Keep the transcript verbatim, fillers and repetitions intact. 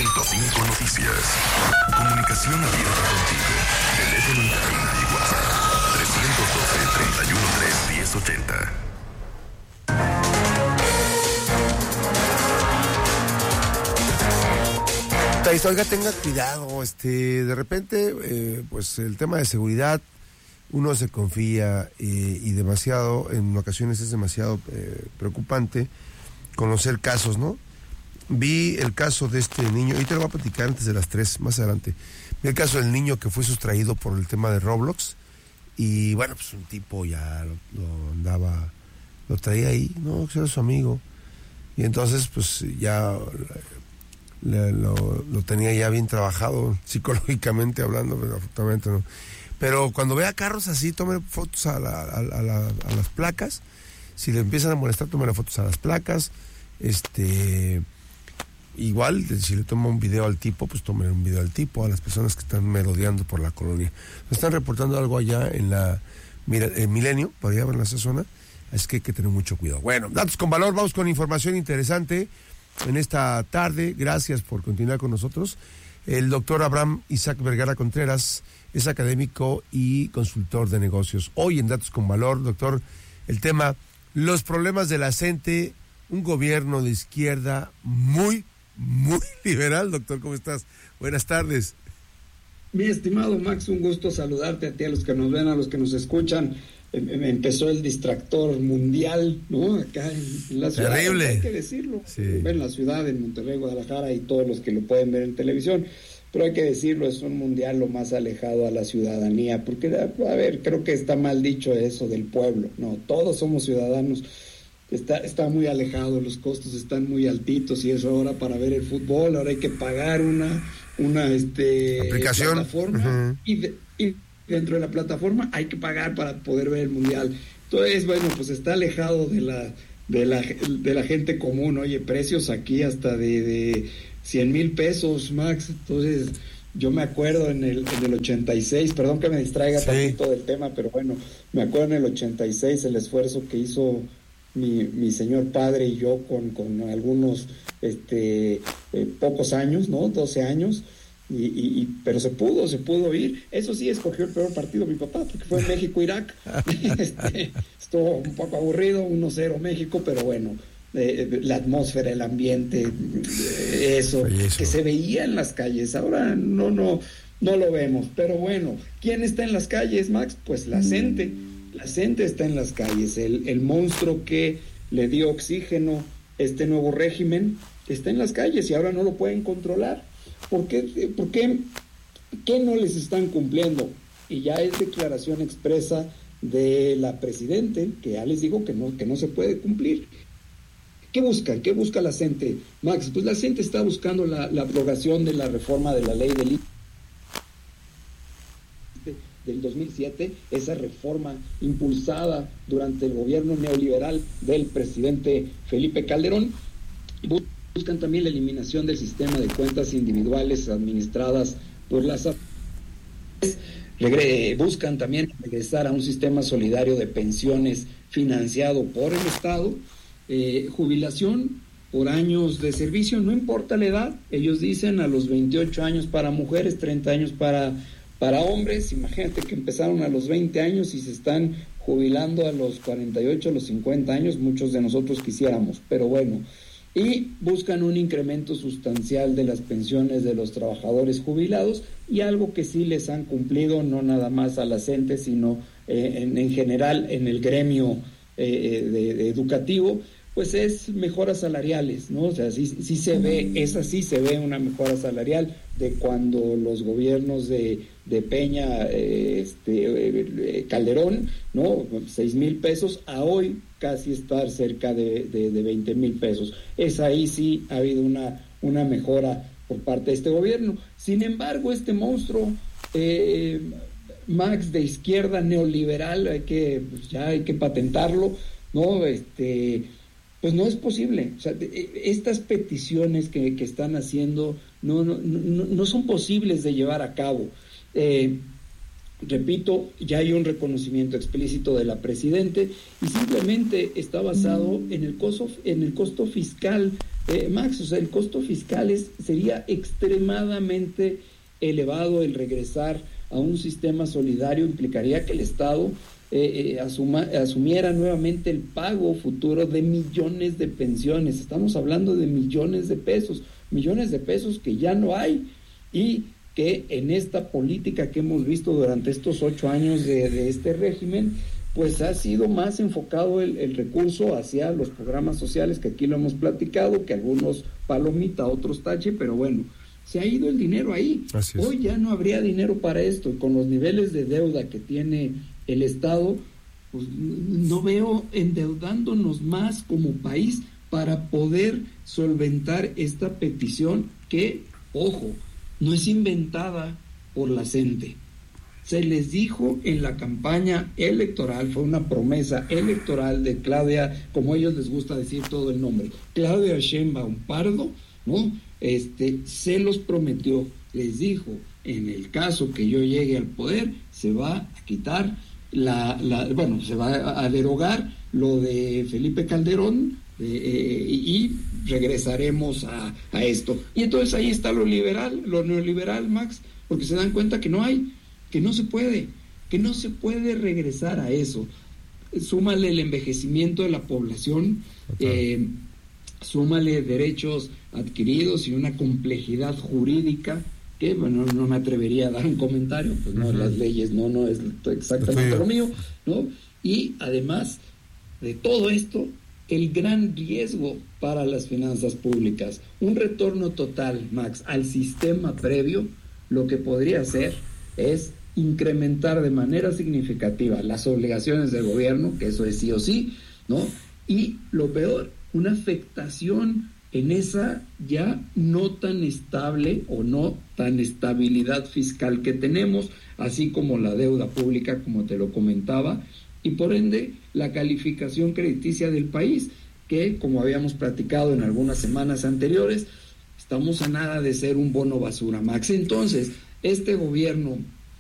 punto cinco Noticias. Comunicación abierta contigo. Teléfono en cabina y WhatsApp. trescientos doce, treinta y uno tres, diez ochenta. Oiga, tenga cuidado, este, de repente, eh, pues el tema de seguridad, uno se confía eh, y demasiado, en ocasiones es demasiado eh, preocupante conocer casos, ¿no? Vi el caso de este niño, y te lo voy a platicar antes de las tres, más adelante. Vi el caso del niño que fue sustraído por el tema de Roblox, y bueno, pues un tipo ya lo, lo andaba, lo traía ahí, ¿no? Que era su amigo, y entonces pues ya... Le, lo, lo tenía ya bien trabajado psicológicamente hablando, pero afortunadamente no. Pero cuando vea carros así, tome fotos a, la, a, la, a, la, a las placas. Si le empiezan a molestar, tome fotos a las placas. Este, igual, si le toma un video al tipo, pues tome un video al tipo, a las personas que están merodeando por la colonia. Nos están reportando algo allá en la mira, en Milenio, por allá en esa zona, así que hay que tener mucho cuidado. Bueno, datos con valor, vamos con información interesante en esta tarde. Gracias por continuar con nosotros. El doctor Abraham Isaac Vergara Contreras es académico y consultor de negocios. Hoy en Datos con Valor, doctor, el tema, los problemas de la gente, un gobierno de izquierda muy, muy liberal. Doctor, ¿cómo estás? Buenas tardes. Mi estimado Max, un gusto saludarte a ti, a los que nos ven, a los que nos escuchan. Empezó el distractor mundial, ¿no? Acá en la ciudad. Terrible. Hay que decirlo. Sí. En la ciudad, en Monterrey, Guadalajara y todos los que lo pueden ver en televisión. Pero hay que decirlo, es un mundial lo más alejado a la ciudadanía. Porque, a ver, creo que está mal dicho eso del pueblo. No, todos somos ciudadanos. Está, está muy alejado, los costos están muy altitos y eso ahora para ver el fútbol, ahora hay que pagar una, una este, aplicación. Plataforma. Uh-huh. y, de, y dentro de la plataforma hay que pagar para poder ver el mundial. Entonces, bueno, pues está alejado de la de la de la gente común. Oye, precios aquí hasta de, de cien mil pesos, Max. Entonces, yo me acuerdo en el en el ochenta y seis, perdón que me distraiga sí. tantito del tema, pero bueno, me acuerdo en el ochenta y seis el esfuerzo que hizo mi mi señor padre y yo con con algunos este eh, pocos años, ¿no? doce años. Y, y, y, pero se pudo, se pudo ir. Eso sí, escogió el peor partido mi papá, porque fue México-Irak. este, estuvo un poco aburrido, uno cero México, pero bueno, eh, la atmósfera, el ambiente, eh, eso, eso, que se veía en las calles. Ahora no, no, no lo vemos. Pero bueno, ¿quién está en las calles, Max? Pues la gente. La gente está en las calles. El, el monstruo que le dio oxígeno este nuevo régimen está en las calles y ahora no lo pueden controlar. ¿Por qué, por qué, qué no les están cumpliendo? Y ya es declaración expresa de la presidente, que ya les digo que no, que no se puede cumplir. ¿Qué buscan? ¿Qué busca la gente, Max? Pues la gente está buscando la, la abrogación de la reforma de la ley del del dos mil siete, esa reforma impulsada durante el gobierno neoliberal del presidente Felipe Calderón. Buscan también la eliminación del sistema de cuentas individuales administradas por las A F P. Buscan también regresar a un sistema solidario de pensiones financiado por el Estado, eh, jubilación por años de servicio, no importa la edad. Ellos dicen a los veintiocho años para mujeres, treinta años para, para hombres. Imagínate que empezaron a los veinte años y se están jubilando a los cuarenta y ocho, a los cincuenta años. Muchos de nosotros quisiéramos, pero bueno. Y buscan un incremento sustancial de las pensiones de los trabajadores jubilados, y algo que sí les han cumplido, no nada más a la gente, sino eh, en, en general en el gremio eh, de, de educativo, pues es mejoras salariales, ¿no? O sea, sí, sí se ve, esa sí se ve una mejora salarial de cuando los gobiernos de, de Peña, eh, este, eh, Calderón, ¿no? Seis mil pesos, a hoy casi estar cerca de, de, de veinte mil pesos. Es ahí sí ha habido una, una mejora por parte de este gobierno. Sin embargo, este monstruo, eh, Max, de izquierda neoliberal, hay que, pues ya hay que patentarlo, ¿no? Este, pues no es posible. O sea, estas peticiones que, que están haciendo no, no, no, no son posibles de llevar a cabo. Eh, Repito, ya hay un reconocimiento explícito de la Presidente y simplemente está basado en el costo, en el costo fiscal eh, Max, o sea, el costo fiscal es, sería extremadamente elevado. El regresar a un sistema solidario implicaría que el Estado eh, eh, asuma, asumiera nuevamente el pago futuro de millones de pensiones. Estamos hablando de millones de pesos, millones de pesos que ya no hay, y que en esta política que hemos visto durante estos ocho años de, de este régimen, pues ha sido más enfocado el, el recurso hacia los programas sociales, que aquí lo hemos platicado, que algunos palomita, otros tache, pero bueno, se ha ido el dinero ahí. Hoy ya no habría dinero para esto, y con los niveles de deuda que tiene el Estado, pues no veo endeudándonos más como país para poder solventar esta petición que, ojo, no es inventada por la CENTE. Se les dijo en la campaña electoral, fue una promesa electoral de Claudia, como a ellos les gusta decir todo el nombre, Claudia Sheinbaum Pardo, ¿no? Este, se los prometió, les dijo, en el caso que yo llegue al poder, se va a quitar la, la bueno, se va a derogar lo de Felipe Calderón, eh, y regresaremos a, a esto. Y entonces ahí está lo liberal, lo neoliberal, Max, porque se dan cuenta que no hay, que no se puede, que no se puede regresar a eso. Súmale el envejecimiento de la población, eh, súmale derechos adquiridos y una complejidad jurídica que, bueno, no me atrevería a dar un comentario, pues no, uh-huh. Las leyes no, no es exactamente lo mío, ¿no? Y además de todo esto, el gran riesgo para las finanzas públicas, un retorno total, Max, al sistema previo, lo que podría hacer es incrementar de manera significativa las obligaciones del gobierno, que eso es sí o sí, ¿no? Y lo peor, una afectación en esa ya no tan estable o no tan estabilidad fiscal que tenemos, así como la deuda pública, como te lo comentaba, y por ende la calificación crediticia del país, que como habíamos platicado en algunas semanas anteriores, estamos a nada de ser un bono basura, Max. Entonces, este gobierno